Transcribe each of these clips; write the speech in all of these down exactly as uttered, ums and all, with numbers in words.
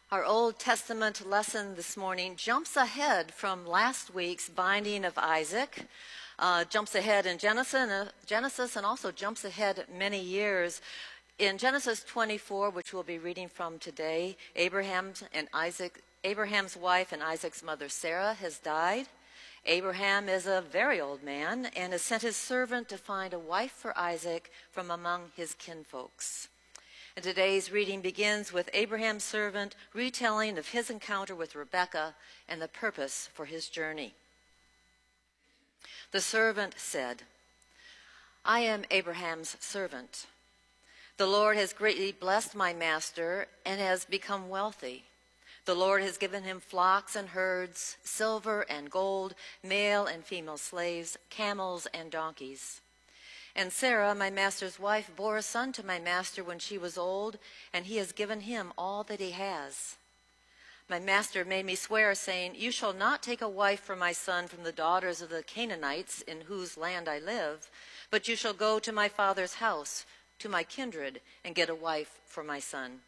Our Old Testament lesson this morning jumps ahead from last week's binding of Isaac, uh, jumps ahead in Genesis, uh, Genesis and also jumps ahead many years. In Genesis twenty-four, which we'll be reading from today, Abraham and Isaac, Abraham's wife and Isaac's mother Sarah has died. Abraham is a very old man and has sent his servant to find a wife for Isaac from among his kinfolks. And today's reading begins with Abraham's servant retelling of his encounter with Rebekah and the purpose for his journey. The servant said, "I am Abraham's servant. The Lord has greatly blessed my master and has become wealthy. The Lord has given him flocks and herds, silver and gold, male and female slaves, camels and donkeys. And Sarah, my master's wife, bore a son to my master when she was old, and he has given him all that he has. My master made me swear, saying, 'You shall not take a wife for my son from the daughters of the Canaanites in whose land I live, but you shall go to my father's house, to my kindred, and get a wife for my son.'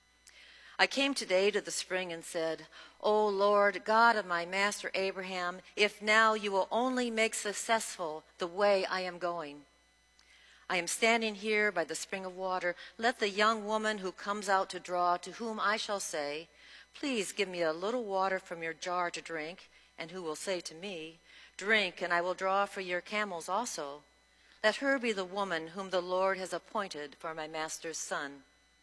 I came today to the spring and said, 'O Lord, God of my master Abraham, if now you will only make successful the way I am going. I am standing here by the spring of water. Let the young woman who comes out to draw, to whom I shall say, "Please give me a little water from your jar to drink," and who will say to me, "Drink, and I will draw for your camels also." Let her be the woman whom the Lord has appointed for my master's son.'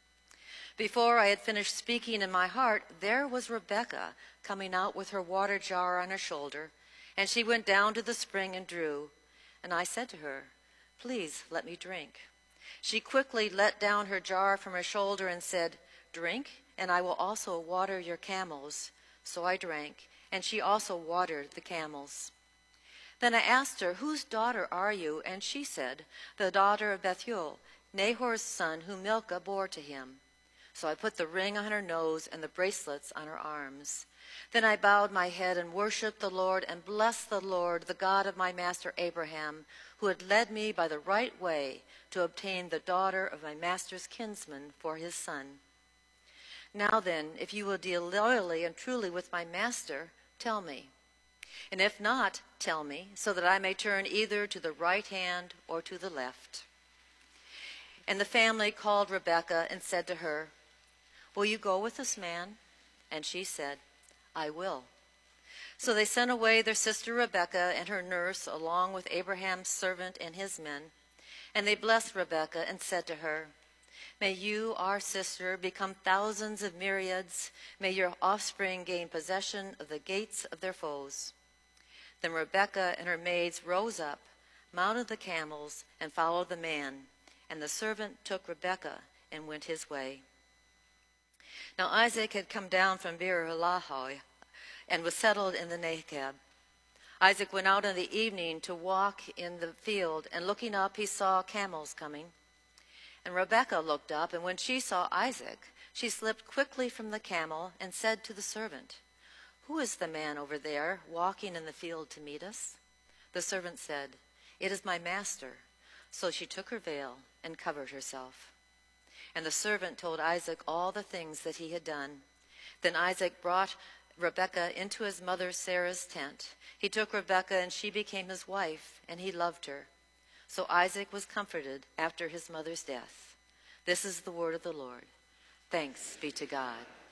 Before I had finished speaking in my heart, there was Rebekah coming out with her water jar on her shoulder, and she went down to the spring and drew. And I said to her, 'Please let me drink.' She quickly let down her jar from her shoulder and said, 'Drink, and I will also water your camels.' So I drank, and she also watered the camels. Then I asked her, 'Whose daughter are you?' And she said, 'The daughter of Bethuel, Nahor's son, whom Milcah bore to him.' So I put the ring on her nose and the bracelets on her arms. Then I bowed my head and worshipped the Lord and blessed the Lord, the God of my master Abraham, who had led me by the right way to obtain the daughter of my master's kinsman for his son. Now then, if you will deal loyally and truly with my master, tell me. And if not, tell me, so that I may turn either to the right hand or to the left." And the family called Rebekah and said to her, "Will you go with this man?" And she said, "I will." So they sent away their sister Rebekah and her nurse, along with Abraham's servant and his men. And they blessed Rebekah and said to her, "May you, our sister, become thousands of myriads. May your offspring gain possession of the gates of their foes." Then Rebekah and her maids rose up, mounted the camels, and followed the man. And the servant took Rebekah and went his way. Now Isaac had come down from Beer-lahai and was settled in the Negev. Isaac went out in the evening to walk in the field, and looking up he saw camels coming. And Rebekah looked up, and when she saw Isaac, she slipped quickly from the camel and said to the servant, "Who is the man over there walking in the field to meet us?" The servant said, "It is my master." So she took her veil and covered herself. And the servant told Isaac all the things that he had done. Then Isaac brought Rebekah into his mother Sarah's tent. He took Rebekah, and she became his wife, and he loved her. So Isaac was comforted after his mother's death. This is the word of the Lord. Thanks be to God.